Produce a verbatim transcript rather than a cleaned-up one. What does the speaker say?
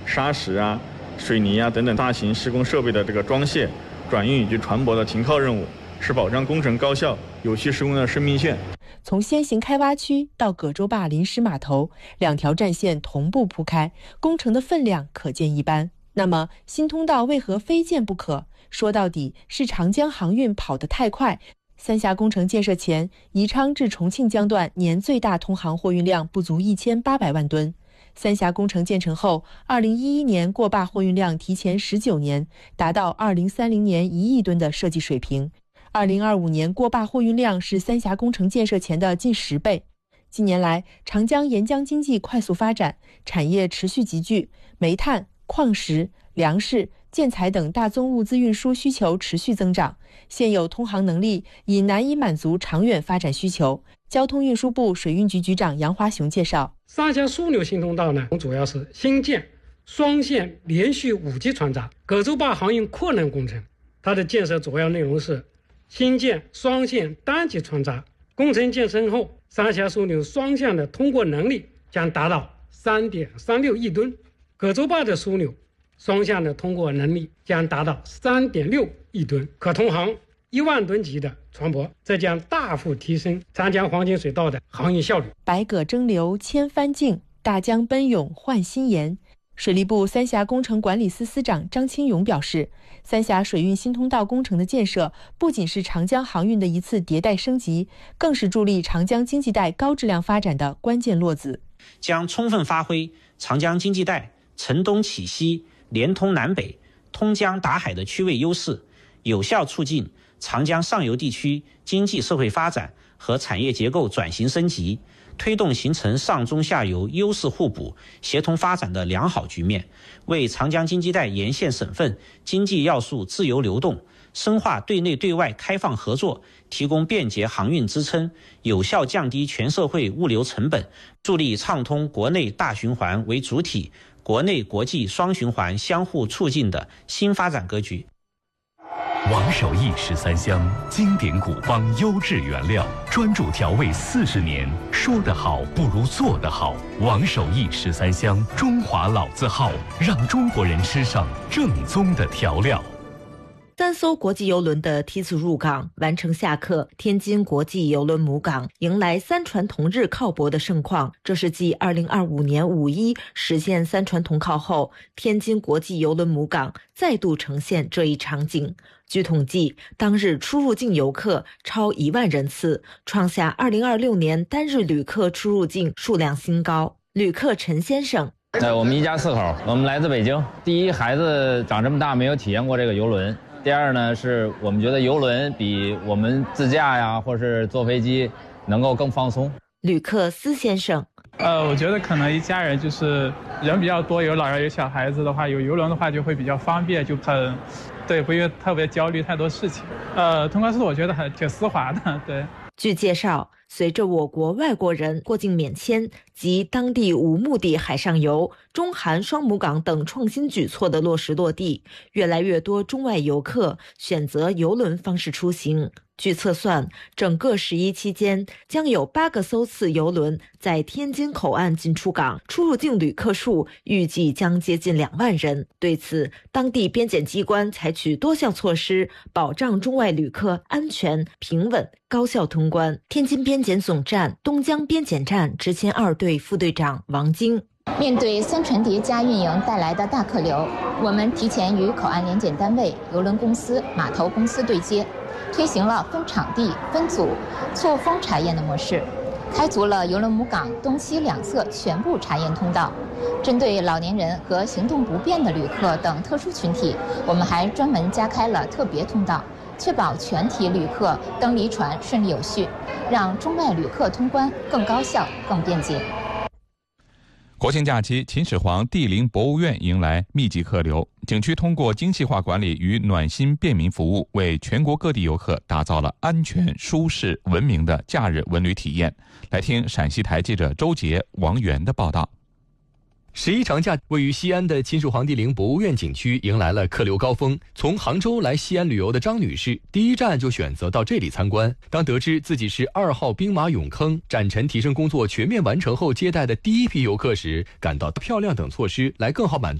砂石啊、水泥啊等等大型施工设备的这个装卸、转运以及船舶的停靠任务，是保障工程高效、有序施工的生命线。 从先行开挖区到葛洲坝临时码头，两条战线同步铺开，工程的分量可见一斑。那么新通道为何非建不可？说到底是长江航运跑得太快。三峡工程建设前，宜昌至重庆江段年最大通航货运量不足一千八百万吨。三峡工程建成后，二零一一年过坝货运量提前十九年，达到二零三零年一亿吨的设计水平。二零二五年过坝货运量是三峡工程建设前的近十倍。近年来，长江沿江经济快速发展，产业持续集聚，煤炭、矿石、粮食、建材等大宗物资运输需求持续增长，现有通航能力已难以满足长远发展需求。交通运输部水运局局长杨华雄介绍， 三峡枢纽新通道呢，主要是新建双线连续五级船闸葛洲坝航运扩能工程，它的建设主要内容是新建双线单级船闸，工程建成后，三峡枢纽双向的通过能力将达到 三点三六亿吨，葛洲坝的枢纽双向的通过能力将达到 三点六亿吨，可通航一万吨级的船舶，这将大幅提升长江黄金水道的航运效率。 百舸争流千帆竞，大江奔涌换新颜。水利部三峡工程管理司司长张清勇表示，三峡水运新通道工程的建设不仅是长江航运的一次迭代升级，更是助力长江经济带高质量发展的关键落子。 将充分发挥长江经济带承东启西、连通南北、通江达海的区位优势，有效促进长江上游地区经济社会发展和产业结构转型升级，推动形成上中下游优势互补、协同发展的良好局面，为长江经济带沿线省份经济要素自由流动、深化对内对外开放合作提供便捷航运支撑，有效降低全社会物流成本，助力畅通国内大循环为主体、国内国际双循环相互促进的新发展格局。 王守义十三香，经典古方，优质原料，专注调味四十年。说得好不如做得好。王守义十三香，中华老字号，让中国人吃上正宗的调料。 三艘国际邮轮的梯次入港完成下客，天津国际邮轮母港迎来三船同日靠泊的盛况。这是继二零二五年五一实现三船同靠后，天津国际邮轮母港再度呈现这一场景。据统计，当日出入境游客超一万人次，创下二零二六年单日旅客出入境数量新高。旅客陈先生， 呃，我们一家四口，我们来自北京。第一，孩子长这么大没有体验过这个游轮。第二呢，是我们觉得游轮比我们自驾呀，或是坐飞机能够更放松。 旅客司先生， 呃，我觉得可能一家人就是人比较多，有老人有小孩子的话，有游轮的话就会比较方便，就很，对，不用特别焦虑太多事情。呃，通关速度我觉得很挺丝滑的，对。 据介绍，随着我国外国人过境免签及当地无目的海上游、中韩双母港等创新举措的落实落地，越来越多中外游客选择邮轮方式出行。据测算，整个十一期间将有八个艘次邮轮在天津口岸进出港，出入境旅客数预计将接近两万人。对此，当地边检机关采取多项措施，保障中外旅客安全、平稳、高效通关。天津边检总站东江边检站执勤二队副队长王晶， 面对三船叠加运营带来的大客流，我们提前与口岸联检单位、邮轮公司、码头公司对接，推行了分场地、分组、错峰查验的模式，开足了邮轮母港东西两侧全部查验通道。针对老年人和行动不便的旅客等特殊群体，我们还专门加开了特别通道，确保全体旅客登离船顺利有序，让中外旅客通关更高效、更便捷。 国庆假期，秦始皇帝陵博物院迎来密集客流，景区通过精细化管理与暖心便民服务，为全国各地游客打造了安全、舒适、文明的假日文旅体验。来听陕西台记者周杰、王源的报道。 十一长假，位于西安的秦始皇帝陵博物院景区迎来了客流高峰。从杭州来西安旅游的张女士，第一站就选择到这里参观。当得知自己是二号兵马俑坑展陈提升工作全面完成后接待的第一批游客时，感到漂亮等措施来更好满足